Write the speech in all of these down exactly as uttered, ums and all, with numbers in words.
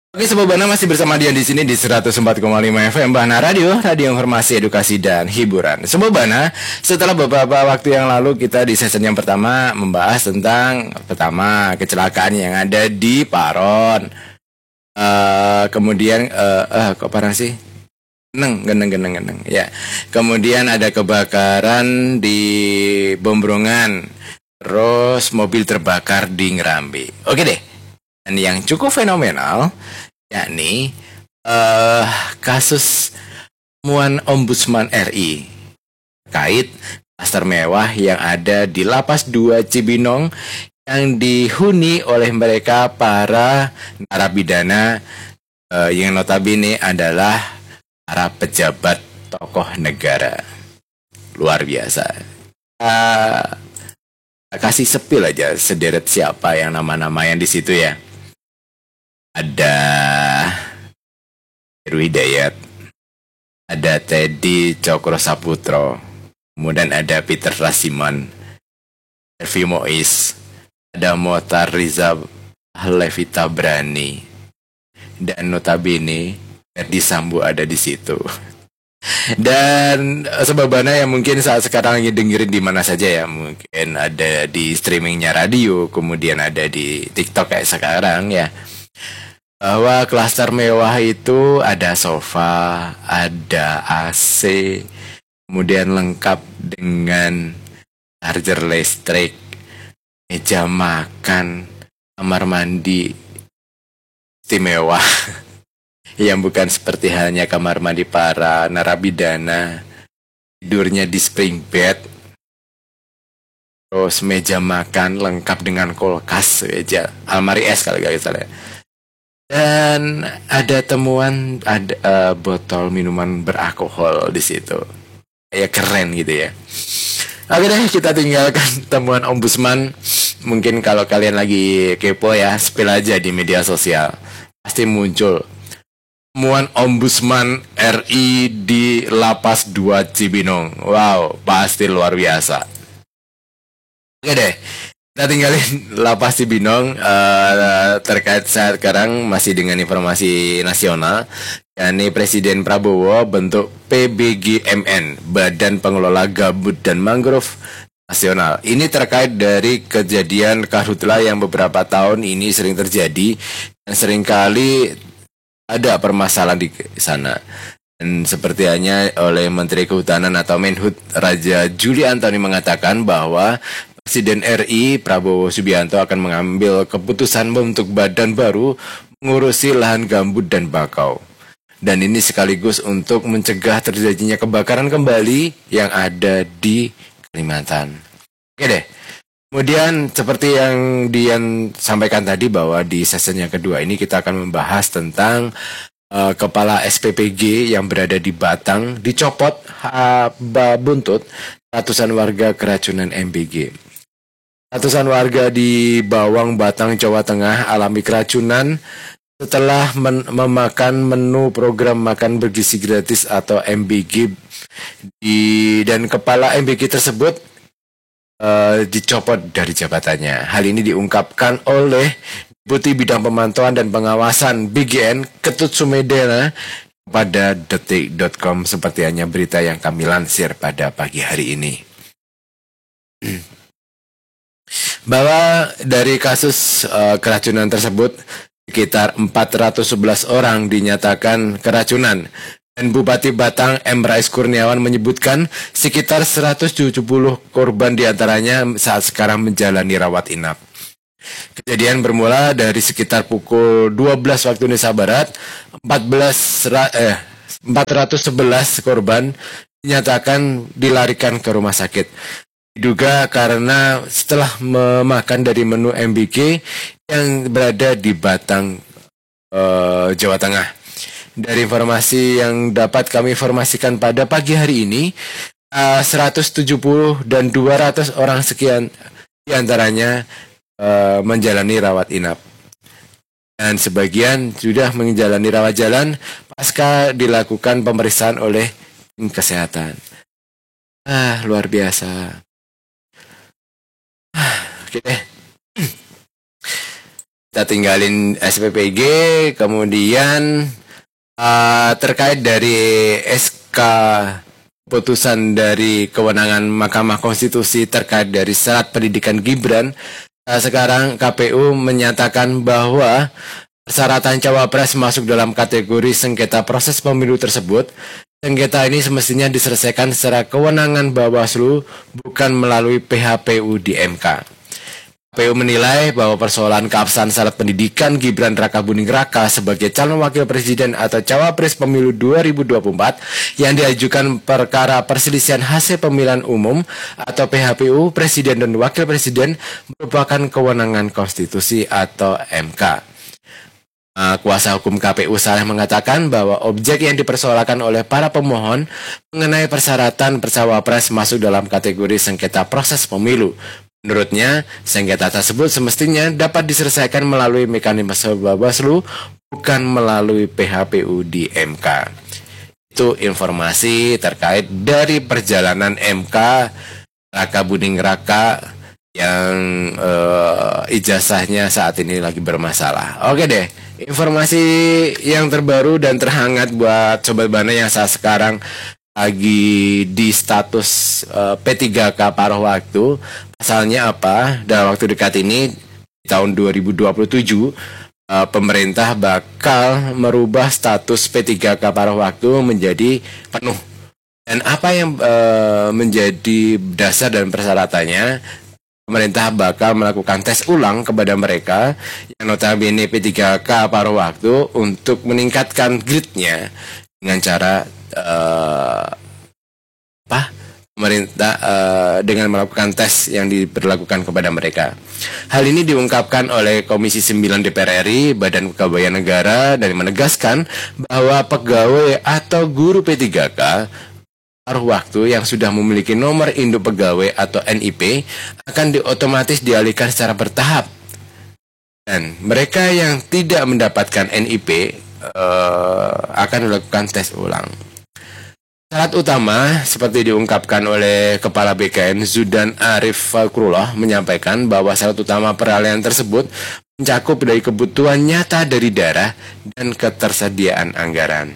Oke, Sobat Bana masih bersama Dian di sini di seratus empat koma lima F M Bana Radio, radio informasi, edukasi dan hiburan. Sobat Bana, setelah beberapa waktu yang lalu kita di season yang pertama membahas tentang pertama kecelakaan yang ada di Paron. Uh, kemudian uh, uh, kok parah sih? Geneng, geneng, geneng, geneng. Ya. Kemudian ada kebakaran di Bombrongan. Terus mobil terbakar di Ngerambi. Oke deh. Dan yang cukup fenomenal, yakni uh, kasus temuan Ombudsman R I terkait klaster mewah yang ada di Lapas dua Cibinong yang dihuni oleh mereka para narapidana uh, yang notabene adalah para pejabat tokoh negara. Luar biasa. Uh, kasih sepil aja sederet siapa yang nama-nama yang di situ ya. Ada Heru Hidayat, ada Teddy Cokro Saputro, kemudian ada Peter Rasiman, Hervi Mois, ada Motar Riza Levita Brani, dan notabene Ferdi Sambo ada di situ. Dan sebabana yang mungkin saat sekarang lagi dengerin di mana saja ya, mungkin ada di streamingnya radio, kemudian ada di TikTok kayak sekarang ya. Bahwa klaster mewah itu ada sofa, ada A C, kemudian lengkap dengan charger listrik, meja makan, kamar mandi istimewa yang bukan seperti halnya kamar mandi para narapidana, tidurnya di spring bed, terus meja makan lengkap dengan kulkas, meja almari es kalau gak salah. Dan ada temuan ada uh, botol minuman beralkohol di situ. Ya keren gitu ya. Oke deh, kita tinggalkan temuan Ombudsman. Mungkin kalau kalian lagi kepo ya, spill aja di media sosial. Pasti muncul temuan Ombudsman R I di Lapas dua Cibinong. Wow, pasti luar biasa. Oke deh. Kita tinggalin Lapas Cibinong uh, terkait saat sekarang masih dengan informasi nasional, yakni Presiden Prabowo bentuk P B G M N, Badan Pengelola Gambut dan Mangrove Nasional. Ini terkait dari kejadian karhutla yang beberapa tahun ini sering terjadi dan seringkali ada permasalahan di sana. Dan seperti hanya oleh Menteri Kehutanan atau Menhut Raja Juli Antoni mengatakan bahwa Presiden R I Prabowo Subianto akan mengambil keputusan membentuk badan baru mengurusi lahan gambut dan bakau. Dan ini sekaligus untuk mencegah terjadinya kebakaran kembali yang ada di Kalimantan. Oke deh. Kemudian seperti yang Dian sampaikan tadi bahwa di season yang kedua ini kita akan membahas tentang uh, kepala S P P G yang berada di Batang dicopot uh, buntut ratusan warga keracunan M B G. Ratusan warga di Bawang, Batang, Jawa Tengah alami keracunan setelah men- memakan menu program makan bergizi gratis atau M B G di, dan kepala M B G tersebut uh, dicopot dari jabatannya. Hal ini diungkapkan oleh Deputi Bidang Pemantauan dan Pengawasan B G N Ketut Sumedana pada detik dot com seperti hanya berita yang kami lansir pada pagi hari ini. Bahwa dari kasus uh, keracunan tersebut sekitar empat ratus sebelas orang dinyatakan keracunan dan Bupati Batang M. Rais Kurniawan menyebutkan sekitar seratus tujuh puluh korban diantaranya saat sekarang menjalani rawat inap. Kejadian bermula dari sekitar pukul dua belas waktu Indonesia Barat. empat belas eh, empat ratus sebelas korban dinyatakan dilarikan ke rumah sakit. Diduga karena setelah memakan dari menu M B G yang berada di Batang, uh, Jawa Tengah. Dari informasi yang dapat kami informasikan pada pagi hari ini, uh, seratus tujuh puluh dan dua ratus orang sekian diantaranya uh, menjalani rawat inap. Dan sebagian sudah menjalani rawat jalan pasca dilakukan pemeriksaan oleh tim kesehatan. Ah, luar biasa. Oke deh. kita tinggalin S P P G. Kemudian uh, terkait dari S K putusan dari kewenangan Mahkamah Konstitusi terkait dari syarat pendidikan Gibran, uh, sekarang K P U menyatakan bahwa persyaratan cawapres masuk dalam kategori sengketa proses pemilu tersebut. Sengketa ini semestinya diselesaikan secara kewenangan Bawaslu, bukan melalui P H P U di M K. K P U menilai bahwa persoalan keabsahan syarat pendidikan Gibran Rakabuming Raka sebagai calon wakil presiden atau cawapres pemilu dua ribu dua puluh empat yang diajukan perkara perselisihan hasil pemilihan umum atau P H P U presiden dan wakil presiden merupakan kewenangan konstitusi atau M K. Kuasa hukum K P U Saleh mengatakan bahwa objek yang dipersoalkan oleh para pemohon mengenai persyaratan cawapres masuk dalam kategori sengketa proses pemilu. Menurutnya, sengketa tersebut semestinya dapat diselesaikan melalui mekanisme Bawaslu, bukan melalui P H P U di M K. Itu informasi terkait dari perjalanan M K Rakabuming Raka yang uh, ijazahnya saat ini lagi bermasalah. Oke deh, informasi yang terbaru dan terhangat buat Sobat Bana yang saat sekarang lagi di status uh, P tiga K paruh waktu. Pasalnya apa? Dalam waktu dekat ini, di tahun dua ribu dua puluh tujuh, uh, pemerintah bakal merubah status P tiga K paruh waktu menjadi penuh. Dan apa yang uh, menjadi dasar dan persyaratannya? Pemerintah bakal melakukan tes ulang kepada mereka yang notabene P tiga K paruh waktu untuk meningkatkan grade-nya dengan cara uh, apa? Pemerintah uh, dengan melakukan tes yang diberlakukan kepada mereka. Hal ini diungkapkan oleh Komisi sembilan D P R R I, Badan Kepegawaian Negara, dan menegaskan bahwa pegawai atau guru P tiga K paruh waktu yang sudah memiliki nomor induk pegawai atau N I P akan diotomatis dialihkan secara bertahap. Dan mereka yang tidak mendapatkan N I P uh, akan dilakukan tes ulang. Syarat utama seperti diungkapkan oleh Kepala B K N Zudan Arif Fakrullah menyampaikan bahwa syarat utama peralihan tersebut mencakup dari kebutuhan nyata dari daerah dan ketersediaan anggaran.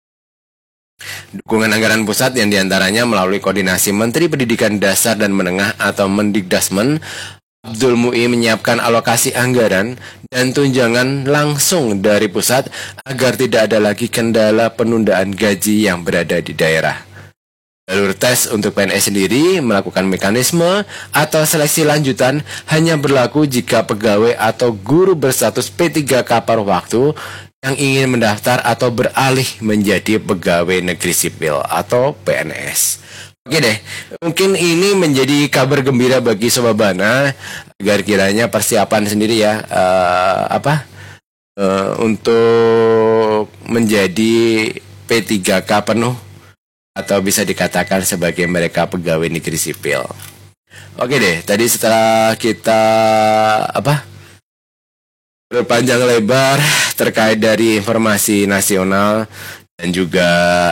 Dukungan anggaran pusat yang diantaranya melalui koordinasi Menteri Pendidikan Dasar dan Menengah atau Mendikdasmen, Abdul Mu'i menyiapkan alokasi anggaran dan tunjangan langsung dari pusat agar tidak ada lagi kendala penundaan gaji yang berada di daerah. Jalur tes untuk P N S sendiri melakukan mekanisme atau seleksi lanjutan hanya berlaku jika pegawai atau guru berstatus P tiga K paruh waktu yang ingin mendaftar atau beralih menjadi pegawai negeri sipil atau P N S. Oke deh, mungkin ini menjadi kabar gembira bagi Sobat Bana agar kiranya persiapan sendiri ya uh, apa uh, untuk menjadi P tiga K penuh atau bisa dikatakan sebagai mereka pegawai negeri sipil. Oke deh, tadi setelah kita apa berpanjang lebar terkait dari informasi nasional dan juga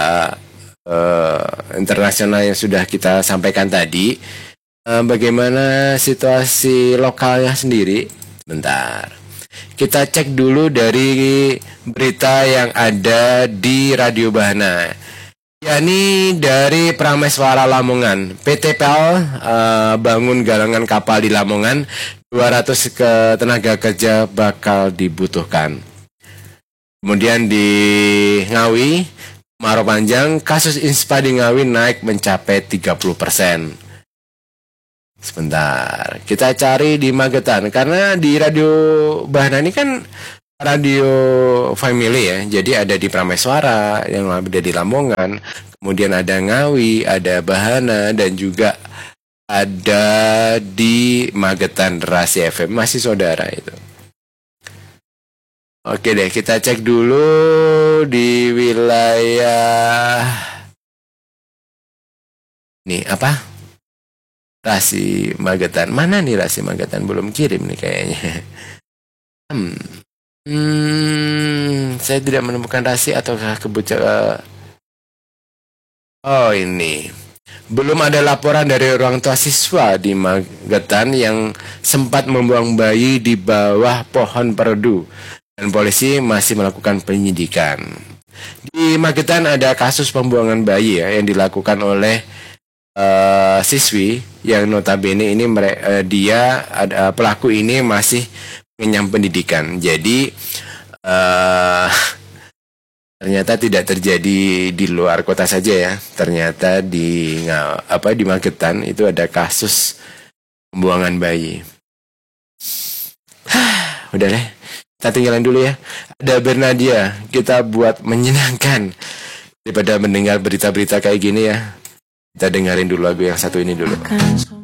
Uh, internasional yang sudah kita sampaikan tadi, uh, bagaimana situasi lokalnya sendiri? Bentar, kita cek dulu dari berita yang ada di Radio Bahana, yakni dari Prameswara Lamongan. P T P L uh, bangun galangan kapal di Lamongan, dua ratus ke tenaga kerja bakal dibutuhkan. Kemudian di Ngawi, Maro Panjang, kasus inspa di Ngawi naik mencapai tiga puluh persen. Sebentar, kita cari di Magetan. Karena di Radio Bahana ini kan radio family ya. Jadi ada di Prameswara, yang ada di Lamongan. Kemudian ada Ngawi, ada Bahana, dan juga ada di Magetan Rasi F M. Masih saudara itu. Oke deh, kita cek dulu di wilayah nih apa? Rasi Magetan. Mana nih Rasi Magetan? Belum kirim nih kayaknya. Hmm, hmm saya tidak menemukan Rasi ataukah kebuca. Oh ini Belum ada laporan dari orang tua siswa di Magetan yang sempat membuang bayi di bawah pohon perdu, dan polisi masih melakukan penyidikan. Di Magetan ada kasus pembuangan bayi ya yang dilakukan oleh uh, siswi yang notabene ini mere- uh, dia ada pelaku ini masih mengenyam pendidikan. Jadi uh, ternyata tidak terjadi di luar kota saja ya. Ternyata di apa di Magetan itu ada kasus pembuangan bayi. Udah deh, kita tinggalin dulu ya. Ada Bernadia, kita buat menyenangkan daripada mendengar berita-berita kayak gini ya. Kita dengerin dulu lagu yang satu ini dulu.